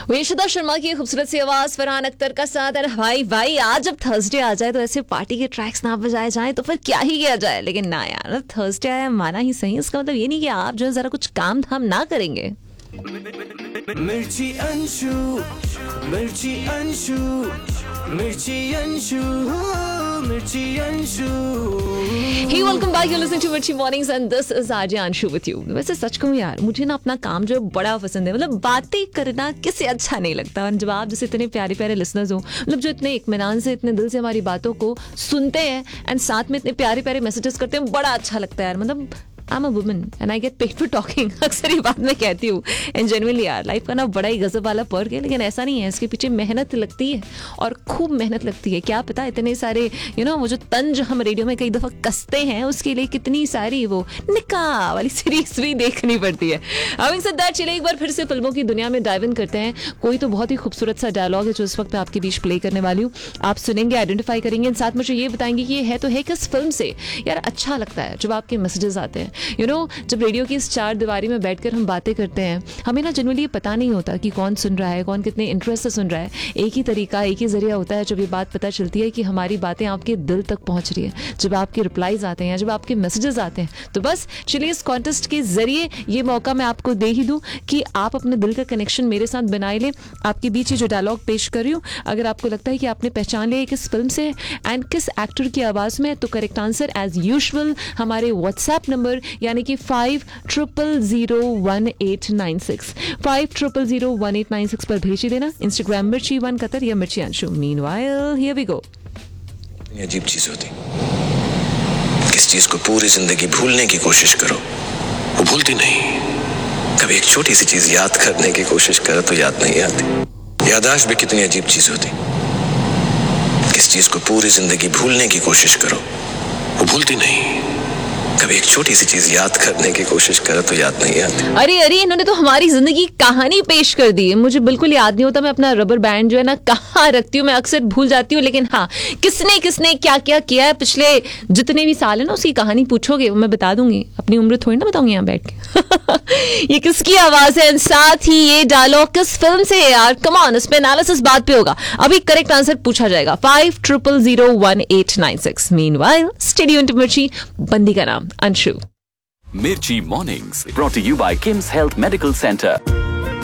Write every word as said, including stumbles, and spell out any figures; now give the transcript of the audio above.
वेशिता शर्मा की खूबसूरत सी आवाज, फरहान अख्तर का साथ। और भाई भाई आज जब थर्सडे आ जाए तो ऐसे पार्टी के ट्रैक्स ना बजाए जाए तो फिर क्या ही किया जाए। लेकिन ना यार, थर्सडे आया माना ही सही। इसका मतलब ये नहीं कि आप जो है जरा कुछ काम धाम ना करेंगे। मिर्ची अंशु, मिर्ची अंशु, मिर्ची अंशु, मिर्ची Anshu. Hey, welcome back. You're listening to Mirchi Mornings and this is R J Anshu with you. वैसे सच कहूँ यार, मुझे ना अपना काम जो है बड़ा पसंद है। मतलब बातें करना किसे अच्छा नहीं लगता। और जब आप जैसे इतने प्यारे प्यारे लिसनर्स हो, मतलब जो इतने इत्मीनान से, इतने दिल से हमारी बातों को सुनते हैं एंड साथ में इतने प्यारे प्यारे मैसेजेस करते हैं, बड़ा अच्छा लगता है यार। मतलब I am a woman and I get paid for talking. अक्सर ये बात मैं कहती हूँ एंड जेन्युइनली यार, लाइफ का ना बड़ा ही गजब वाला पर्क है। लेकिन ऐसा नहीं है, इसके पीछे मेहनत लगती है और खूब मेहनत लगती है। क्या पता इतने सारे यू नो वो जो तंज हम रेडियो में कई दफ़ा कसते हैं, उसके लिए कितनी सारी वो निकाह वाली सीरीज भी देखनी पड़ती है। हैविंग सेड दैट, चलिए एक बार फिर से फिल्मों की दुनिया में डाइव इन करते हैं। कोई तो बहुत ही खूबसूरत सा डायलॉग है जो इस वक्त मैं आपके बीच प्ले करने वाली हूँ। आप सुनेंगे, आइडेंटिफाई करेंगे, साथ मुझे ये बताएंगे कि ये है तो है किस फिल्म से। यार अच्छा लगता है जब आपके मैसेजेस आते हैं। यू नो जब रेडियो की इस चार दीवारी में बैठकर हम बातें करते हैं, हमें ना जनरली पता नहीं होता कि कौन सुन रहा है, कौन कितने इंटरेस्ट से सुन रहा है। एक ही तरीका, एक ही जरिया होता है जब ये बात पता चलती है कि हमारी बातें आपके दिल तक पहुंच रही है। जब आपके रिप्लाईज आते हैं या जब आपके मैसेजेस आते हैं, तो बस चलिए इस कॉन्टेस्ट के जरिए ये मौका मैं आपको दे ही दूं कि आप अपने दिल का कनेक्शन मेरे साथ बनाए लें। आपके बीच ये जो डायलॉग पेश कर रही हूँ, अगर आपको लगता है कि आपने पहचान लिया किस फिल्म से एंड किस एक्टर की आवाज़ में, तो करेक्ट आंसर एज यूजुअल हमारे व्हाट्सएप नंबर यानी कि five triple zero one eight nine six five triple zero one eight nine six पर भेज ही देना। इंस्टाग्राम मिर्ची वन कतर या मिर्ची Anshu. Meanwhile here we go. अजीब चीज होती, किस चीज को पूरी जिंदगी भूलने की कोशिश करो वो भूलती नहीं। कभी एक छोटी सी चीज याद करने की कोशिश करो तो याद नहीं आती। याददाश्त भी कितनी अजीब चीज होती, किस चीज को पूरी जिंदगी भूलने की कोशिश करो वो भूलती नहीं। कभी एक छोटी सी चीज याद करने की कोशिश करो तो याद नहीं आती। अरे अरे, इन्होंने तो हमारी जिंदगी कहानी पेश कर दी है। मुझे बिल्कुल याद नहीं होता मैं अपना रबर बैंड जो है ना कहाँ रखती हूँ। मैं अक्सर भूल जाती हूँ। लेकिन हाँ, किसने किसने क्या क्या किया है पिछले जितने भी साल है ना, उसकी कहानी पूछोगे वो मैं बता दूंगी। अपनी उम्र थोड़ी ना बताऊंगी यहाँ बैठ के। ये किसकी आवाज है, साथ ही ये डायलॉग किस फिल्म से है यार। कम ऑन, इस पे एनालिसिस बाद पे होगा। अभी करेक्ट आंसर पूछा जाएगा five triple zero one eight nine six. Meanwhile stay tuned to मिर्ची, बंदी का नाम Anshu. Mirchi Mornings brought to you by Kim's Health Medical Center.